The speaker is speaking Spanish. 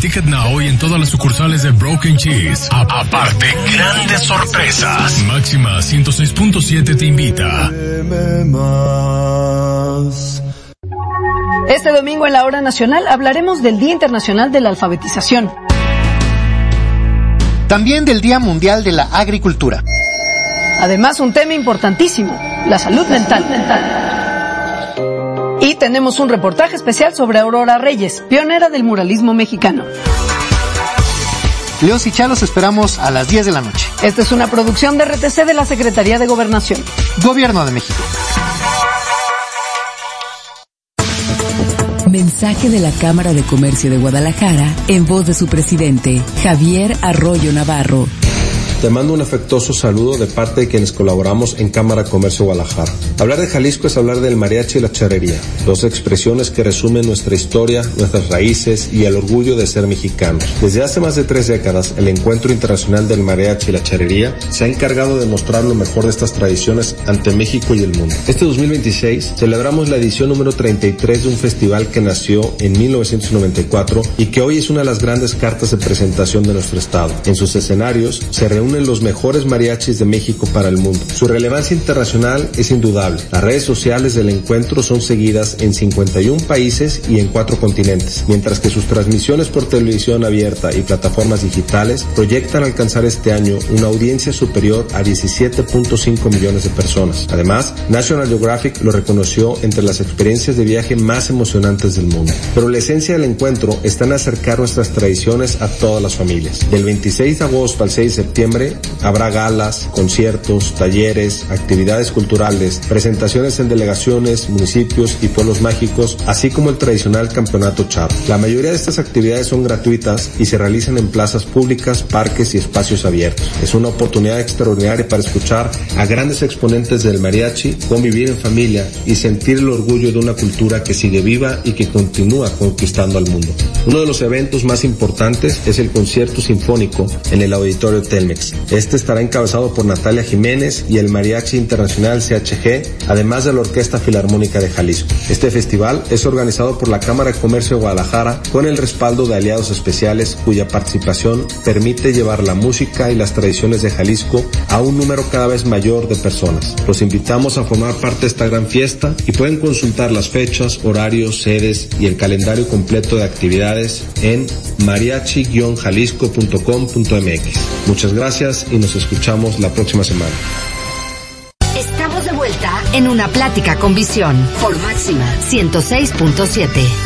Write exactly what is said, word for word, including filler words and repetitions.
Ticket Now y en todas las sucursales de Broken Cheese. A- aparte, grandes sorpresas. Máxima ciento seis punto siete te invita. Este domingo en la Hora Nacional hablaremos del Día Internacional de la Alfabetización. También del Día Mundial de la Agricultura. Además, un tema importantísimo, la salud mental. Y tenemos un reportaje especial sobre Aurora Reyes, pionera del muralismo mexicano. Leos y Chalos esperamos a las diez de la noche. Esta es una producción de R T C de la Secretaría de Gobernación. Gobierno de México. Mensaje de la Cámara de Comercio de Guadalajara en voz de su presidente, Javier Arroyo Navarro. Te mando un afectuoso saludo de parte de quienes colaboramos en Cámara de Comercio Guadalajara. Hablar de Jalisco es hablar del mariachi y la charrería, dos expresiones que resumen nuestra historia, nuestras raíces y el orgullo de ser mexicanos. Desde hace más de tres décadas, el Encuentro Internacional del Mariachi y la Charrería se ha encargado de mostrar lo mejor de estas tradiciones ante México y el mundo. Este dos mil veintiséis celebramos la edición número treinta y tres de un festival que nació en mil novecientos noventa y cuatro y que hoy es una de las grandes cartas de presentación de nuestro estado. En sus escenarios se reúnen los mejores mariachis de México para el mundo. Su relevancia internacional es indudable. Las redes sociales del encuentro son seguidas en cincuenta y un países y en cuatro continentes, mientras que sus transmisiones por televisión abierta y plataformas digitales proyectan alcanzar este año una audiencia superior a diecisiete punto cinco millones de personas. Además, National Geographic lo reconoció entre las experiencias de viaje más emocionantes del mundo. Pero la esencia del encuentro está en acercar nuestras tradiciones a todas las familias. Del veintiséis de agosto al seis de septiembre habrá galas, conciertos, talleres, actividades culturales, presentaciones en delegaciones, municipios y pueblos mágicos, así como el tradicional campeonato charro. La mayoría de estas actividades son gratuitas y se realizan en plazas públicas, parques y espacios abiertos. Es una oportunidad extraordinaria para escuchar a grandes exponentes del mariachi, convivir en familia y sentir el orgullo de una cultura que sigue viva y que continúa conquistando al mundo. Uno de los eventos más importantes es el concierto sinfónico en el Auditorio Telmex. Este estará encabezado por Natalia Jiménez y el Mariachi Internacional C H G, además de la Orquesta Filarmónica de Jalisco. Este festival es organizado por la Cámara de Comercio de Guadalajara con el respaldo de aliados especiales cuya participación permite llevar la música y las tradiciones de Jalisco a un número cada vez mayor de personas. Los invitamos a formar parte de esta gran fiesta y pueden consultar las fechas, horarios, sedes y el calendario completo de actividades en mariachi guion jalisco punto com punto m x. Muchas gracias y nos escuchamos la próxima semana. Estamos de vuelta en Una Plática con Visión por Máxima ciento seis punto siete.